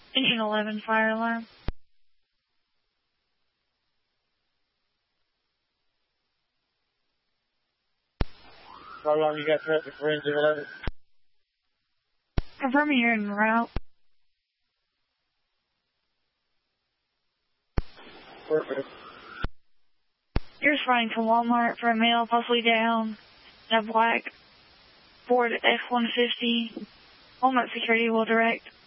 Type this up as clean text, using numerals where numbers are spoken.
Engine 11, fire alarm. How long you got traffic for engine 11? Confirming you're en route. Perfect. You're responding to Walmart for a male possibly down in a black Ford F-150. Walmart security will direct